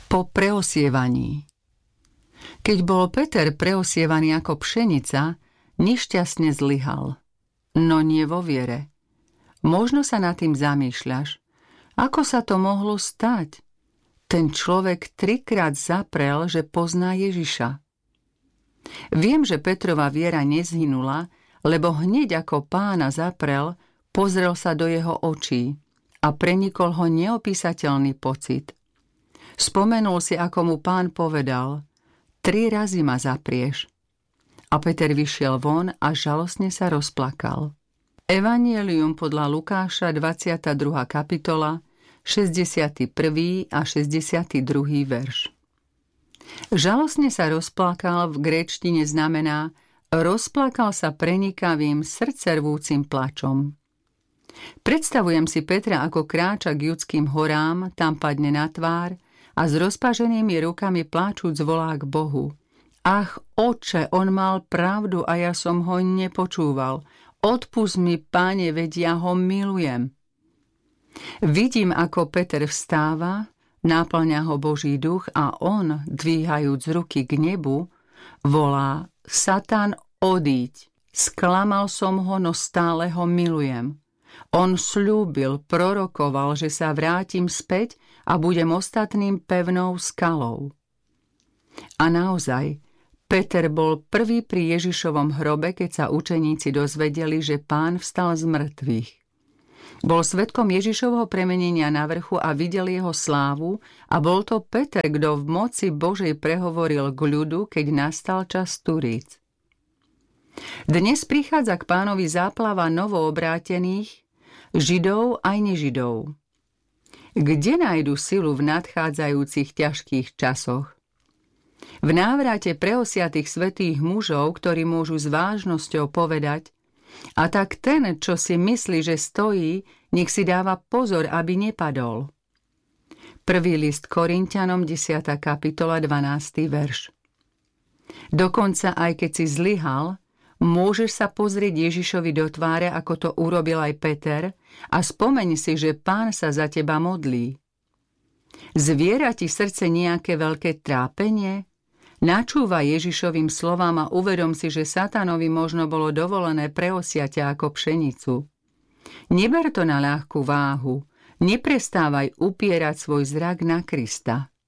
Po preosievaní. Keď bol Peter preosievaný ako pšenica, nešťastne zlyhal. No nie vo viere. Možno sa nad tým zamýšľaš. Ako sa to mohlo stať? Ten človek 3-krát zaprel, že pozná Ježiša. Viem, že Petrova viera nezhynula, lebo hneď ako Pána zaprel, pozrel sa do jeho očí a prenikol ho neopísateľný pocit. Spomenul si, ako mu Pán povedal: 3 razy ma zaprieš. A Peter vyšiel von a žalostne sa rozplakal. Evangelium podľa Lukáša, 22. kapitola, 61. a 62. verš. Žalostne sa rozplakal v gréčtine znamená rozplakal sa prenikavým, srdcervúcim plačom. Predstavujem si Petra, ako kráča k Judským horám, tam padne na tvár a s rozpaženými rukami pláčúc volá k Bohu: Ach, Oče, on mal pravdu a ja som ho nepočúval. Odpusť mi, Páne, veď ja ho milujem. Vidím, ako Peter vstáva, náplňa ho Boží duch a on, dvíhajúc ruky k nebu, volá: Satan, odíď, sklamal som ho, no stále ho milujem. On sľúbil, prorokoval, že sa vrátim späť a budem ostatným pevnou skalou. A naozaj, Peter bol prvý pri Ježišovom hrobe, keď sa učeníci dozvedeli, že Pán vstal z mŕtvych. Bol svedkom Ježišovho premenenia na vrchu a videl jeho slávu a bol to Peter, kto v moci Božej prehovoril k ľudu, keď nastal čas turíc. Dnes prichádza k Pánovi záplava novoobrátených, Židov aj nežidov. Kde nájdu silu v nadchádzajúcich ťažkých časoch? V návrate preosiatých svätých mužov, ktorí môžu s vážnosťou povedať: a tak ten, čo si myslí, že stojí, nech si dáva pozor, aby nepadol. Prvý list Korinťanom, 10. kapitola, 12. verš. Dokonca aj keď si zlyhal, môžeš sa pozrieť Ježišovi do tváre, ako to urobil aj Peter, a spomeň si, že Pán sa za teba modlí. Zviera ti srdce nejaké veľké trápenie? Načúvaj Ježišovým slovám a uvedom si, že Satanovi možno bolo dovolené preosiať ťa ako pšenicu. Neber to na ľahkú váhu, neprestávaj upierať svoj zrak na Krista.